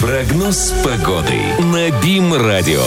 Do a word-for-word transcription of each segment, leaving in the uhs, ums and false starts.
Прогноз погоды на БИМ-радио.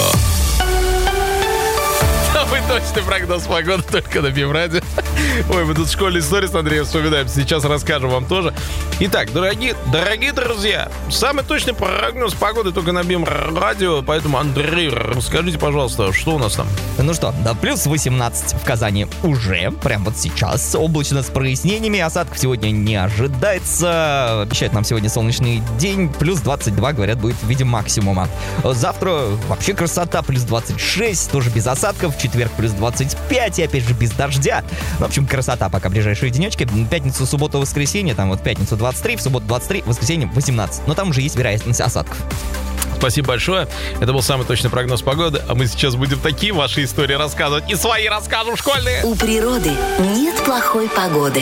Самый точный прогноз погоды только на БИМ-радио. Ой, мы тут школьные истории с Андреем вспоминаем. Сейчас расскажем вам тоже. Итак, дорогие, дорогие друзья, самый точный прогноз погоды только на БИМ-радио. Поэтому, Андрей, расскажите, пожалуйста, что у нас там? Ну что, да, плюс восемнадцать в Казани уже, прям вот сейчас. Облачно с прояснениями, осадков сегодня не ожидается. Обещает нам сегодня солнечный день. Плюс двадцать два, говорят, будет в виде максимума. Завтра вообще красота, плюс двадцать шесть, тоже без осадков. В четверг плюс двадцать пять, и опять же без дождя. В общем, красота пока ближайшие денечки. Пятницу, субботу, воскресенье, там вот пятницу двадцать три, в субботу двадцать три, в воскресенье восемнадцать. Но там уже есть вероятность осадков. Спасибо большое. Это был самый точный прогноз погоды. А мы сейчас будем такие ваши истории рассказывать. И свои расскажем школьные. У природы нет плохой погоды.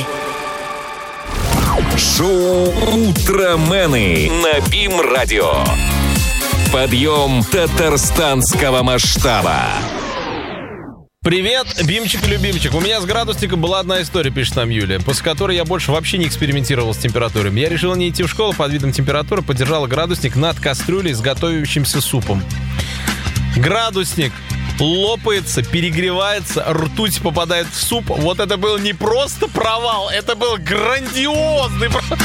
Шоу «Утромены» на БИМ-радио. Подъем татарстанского масштаба. Привет, Бимчик и Любимчик. У меня с градусником была одна история, пишет нам Юлия, после которой я больше вообще не экспериментировал с температурами. Я решил не идти в школу под видом температуры, подержал градусник над кастрюлей с готовящимся супом. Градусник лопается, перегревается, ртуть попадает в суп. Вот это был не просто провал, это был грандиозный провал.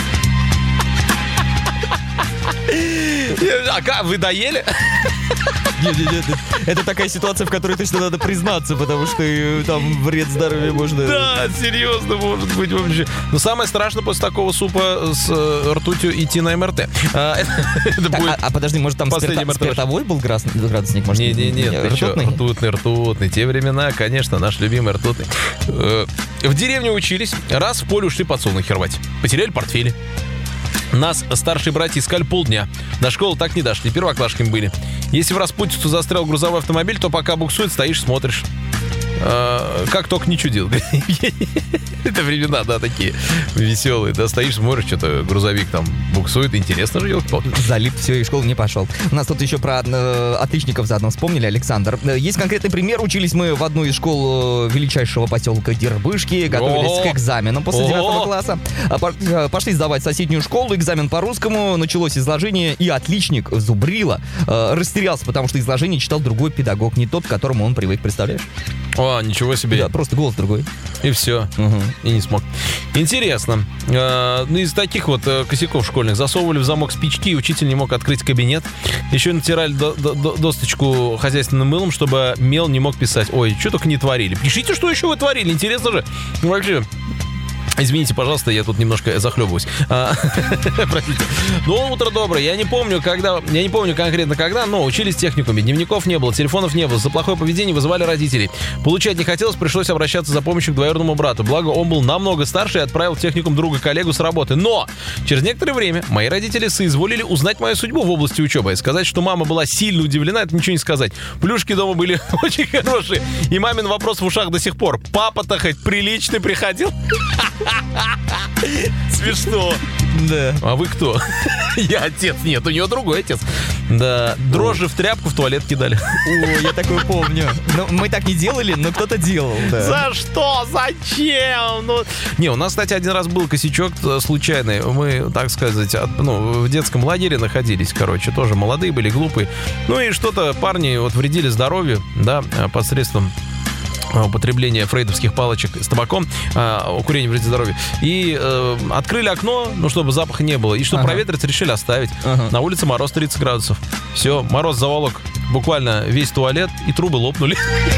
А как, вы доели? Нет, нет, нет, это такая ситуация, в которой точно надо признаться, потому что там вред здоровью можно... Да, серьезно, может быть вообще. Но самое страшное после такого супа с э, ртутью идти на эм эр тэ. А, это так, будет а, а подожди, может там спирта, спиртовой был градусник? Может, не, не, не, ты что, ртутный, ртутный. Те времена, конечно, наш любимый ртутный. Э, в деревне учились, раз в поле ушли подсолнухи рвать. Потеряли портфели. Нас старшие братья искали полдня. До школы так не дошли, первоклашками были. Если в распутицу застрял грузовой автомобиль, то пока буксует, стоишь, смотришь. А, как только не чудил. Это времена, да, такие веселые. Да, стоишь, смотришь, что-то грузовик там буксует. Интересно же, елки-палки. Залип, все, и в школу не пошел. У нас тут еще про э, отличников заодно вспомнили, Александр. Есть конкретный пример. Учились мы в одной из школ величайшего поселка Дербышки. Готовились О-о-о. к экзаменам после девятого класса. Пошли сдавать соседнюю школу. Экзамен по-русскому. Началось изложение, и отличник зубрила. Э, растерялся, потому что изложение читал другой педагог, не тот, к которому он привык, представляешь? О, ничего себе. Да, просто голос другой. И все. Угу. И не смог. Интересно. Э, ну, из таких вот э, косяков школьных. Засовывали в замок спички, и учитель не мог открыть кабинет. Еще натирали до- до- досточку хозяйственным мылом, чтобы мел не мог писать. Ой, что только не творили. Пишите, что еще вы творили. Интересно же. Ну, вообще... Извините, пожалуйста, я тут немножко захлебываюсь. А, простите. Ну, утро доброе. Я не помню, когда, я не помню конкретно когда, но учились в техникуме. Дневников не было, телефонов не было. За плохое поведение вызывали родителей. Получать не хотелось, пришлось обращаться за помощью к двоюродному брату. Благо, он был намного старше и отправил в техникум друга-коллегу с работы. Но через некоторое время мои родители соизволили узнать мою судьбу в области учебы. И сказать, что мама была сильно удивлена, это ничего не сказать. Плюшки дома были очень хорошие. И мамин вопрос в ушах до сих пор. Папа-то хоть приличный приходил? Смешно. Да. А вы кто? Я отец. Нет, у него другой отец. Да. Дрожжи в тряпку в туалет кидали. О, я такое помню. Ну, мы так не делали, но кто-то делал. Да. За что? Зачем? Ну... Не, у нас, кстати, один раз был косячок случайный. Мы, так сказать, от, ну, в детском лагере находились, короче. Тоже молодые были, глупые. Ну и что-то парни вот вредили здоровью, да, посредством употребление фрейдовских палочек с табаком, э, курение вредит здоровью. И э, открыли окно, ну, чтобы запаха не было. И чтобы ага. проветрить, решили оставить. Ага. На улице мороз тридцать градусов. Все, мороз заволок буквально весь туалет, и трубы лопнули.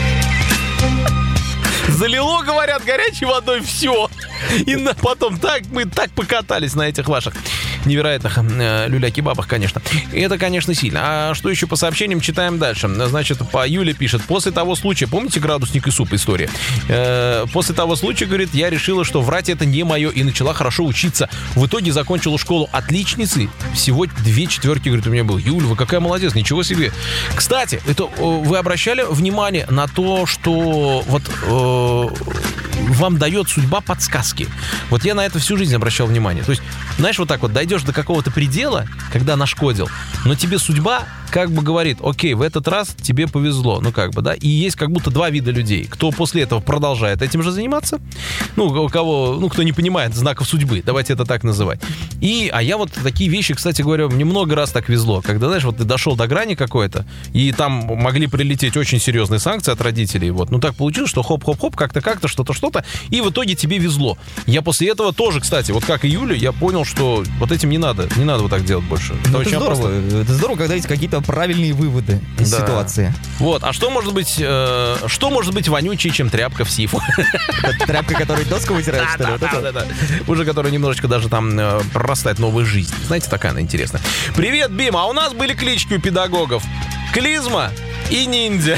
Залило, говорят, горячей водой все. И на, потом так мы так покатались на этих ваших невероятных э, люля-кебабах, конечно. И это, конечно, сильно. А что еще по сообщениям читаем дальше? Значит, по Юле пишет. После того случая, помните градусник и суп история? Э, после того случая, говорит, я решила, что врать это не мое, и начала хорошо учиться. В итоге закончила школу отличницы. Всего две четверки, говорит, у меня был. Юль, вы какая молодец, ничего себе. Кстати, это вы обращали внимание на то, что вот э, вам дает судьба подсказки? Вот я на это всю жизнь обращал внимание. То есть, знаешь, вот так вот дойдешь до какого-то предела, когда нашкодил, но тебе судьба как бы говорит, окей, в этот раз тебе повезло, ну как бы, да, и есть как будто два вида людей, кто после этого продолжает этим же заниматься, ну, у кого, ну, кто не понимает знаков судьбы, давайте это так называть. И, а я вот такие вещи, кстати говоря, мне много раз так везло, когда, знаешь, вот ты дошел до грани какой-то, и там могли прилететь очень серьезные санкции от родителей, вот, ну так получилось, что хоп-хоп-хоп, как-то, как-то, что-то, что-то, и в итоге тебе везло. Я после этого тоже, кстати, вот как и Юля, я понял, что вот этим не надо, не надо вот так делать больше. Ну, это здорово, опасно. Это здорово, когда есть какие-то правильные выводы из да. ситуации. Вот, а что может быть, э, что может быть вонючее, чем тряпка в сифу? Тряпка, которой доску вытирают, что ли? Да, да, да. Уже которая немножечко даже там прорастает новая жизнь. Знаете, такая она интересная. Привет, Бим, а у нас были клички у педагогов. Клизма и ниндзя.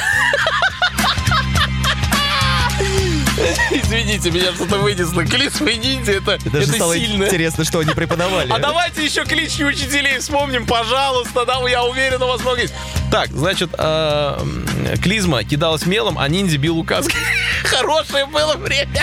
Извините, меня что-то вынесло. Клизма и ниндзя, это, это, это стало сильно. Интересно, что они преподавали. А давайте еще клички учителей вспомним, пожалуйста. Да, я уверен, у вас много есть. Так, значит, э, клизма кидалась мелом, а ниндзя бил указкой. Хорошее было время.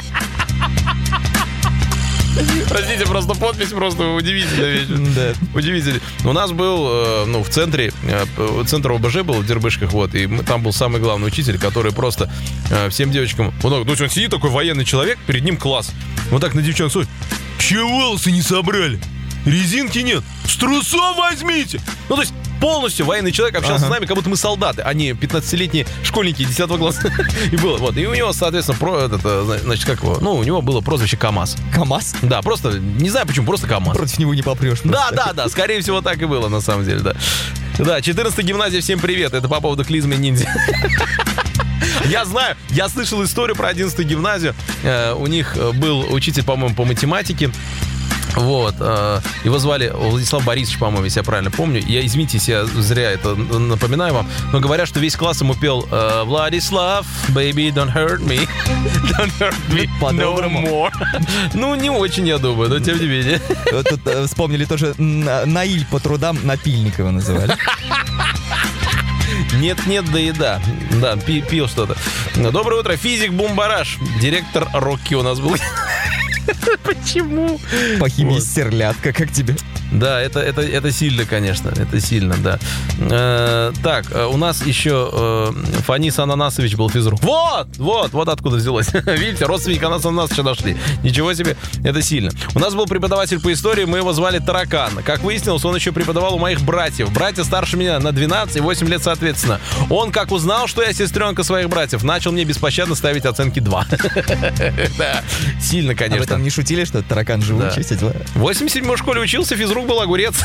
Простите, просто подпись просто удивительная вещь. Да. Удивительно. У нас был, э, ну, в центре, э, центр ОБЖ был в Дербышках, вот, и мы, там был самый главный учитель, который просто э, всем девочкам, вот так, то есть он сидит, такой военный человек, перед ним класс. Вот так на девчонок смотрит. Че волосы не собрали? Резинки нет. С трусов возьмите. Ну, то есть полностью военный человек общался ага. с нами, как будто мы солдаты, а не пятнадцатилетние школьники десятого класса. И было, вот. И у него, соответственно, про, это, значит, как его, ну, у него было прозвище КамАЗ. КамАЗ? Да, просто, не знаю почему, просто КамАЗ. Против него не попрешь. Да, да, да, скорее всего, так и было, на самом деле, да. Да, четырнадцатая гимназия, всем привет, это по поводу клизмы ниндзя. Я знаю, я слышал историю про одиннадцатую гимназию. Э, у них был учитель, по-моему, по математике. Вот, э, его звали Владислав Борисович, по-моему, если я правильно помню. Я, извините, если я зря это напоминаю вам, но говорят, что весь класс ему пел э, Владислав, baby, don't hurt me, don't hurt me no more. Ну, не очень, я думаю, но тем не менее. Тут э, вспомнили тоже Наиль по трудам Напильникова называли. Нет-нет, да и да. Да, пи- пил что-то. Доброе утро, физик Бумбараш, директор Рокки у нас был. Почему? По химии вот. Стерлядка, как тебе? Да, это, это, это сильно, конечно. Это сильно, да. Э, так, у нас еще э, Фанис Ананасович был физрук. Вот, вот, вот откуда взялось. Видите, родственники Анас Ананасовича нашли. Ничего себе, это сильно. У нас был преподаватель по истории, мы его звали Таракан. Как выяснилось, он еще преподавал у моих братьев. Братья старше меня на двенадцать и восемь лет соответственно. Он, как узнал, что я сестренка своих братьев, начал мне беспощадно ставить оценки два. Да, сильно, конечно. А вы там не шутили, что Таракан живучий? В восемьдесят седьмой школе учился, физрук был огурец.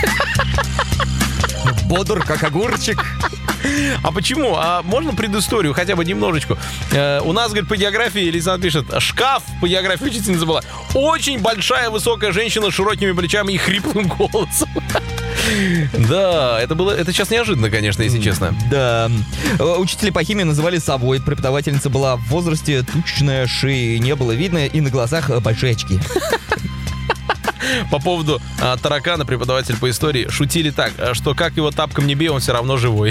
Бодр, как огурчик. А почему? А можно предысторию хотя бы немножечко? Э, у нас, говорит, по географии, Лизан пишет, шкаф по географии учительница была. Очень большая, высокая женщина с широкими плечами и хриплым голосом. Да, это было, это сейчас неожиданно, конечно, если честно. Да. Учителя по химии называли совой. Преподавательница была в возрасте, тучная, шеи не было видно, и на глазах большие очки. По поводу а, таракана преподаватель по истории шутили так, что как его тапком не бей, он все равно живой.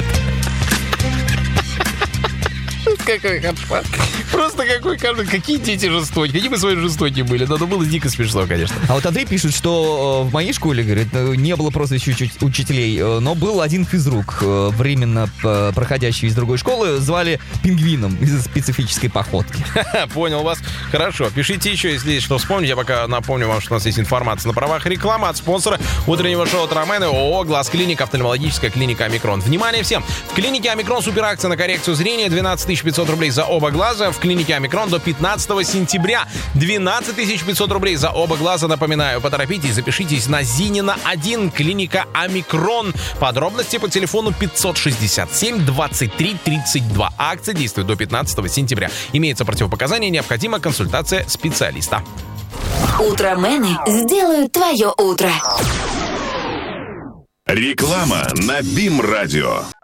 Какой кошмар. Просто какой кошмар. Какие дети жестокие. Какие бы свои жестокие были. Да, ну было дико смешно, конечно. А вот Андрей пишет, что в моей школе, говорит, не было прозвищ учителей, но был один физрук, временно проходящий из другой школы, звали Пингвином из-за специфической походки. Понял вас. Хорошо. Пишите еще, если есть что вспомнить. Я пока напомню вам, что у нас есть информация на правах рекламы от спонсора утреннего шоу Утромены ООО «Глаз Клиник», офтальмологическая клиника «Омикрон». Внимание всем! В клинике «Омикрон» суперакция на коррекцию зрения двенадцать тысяч пятьсот рублей за оба глаза. В клинике «Омикрон» до пятнадцатого сентября двенадцать тысяч пятьсот рублей за оба глаза. Напоминаю, поторопитесь, запишитесь на Зинина один, клиника «Омикрон». Подробности по телефону пятьсот шестьдесят семь двадцать три тридцать два. Акция действует до пятнадцатого сентября. Имеется противопоказание, необходима консультация специалиста. Утромены сделают твое утро. Реклама на БИМ-радио.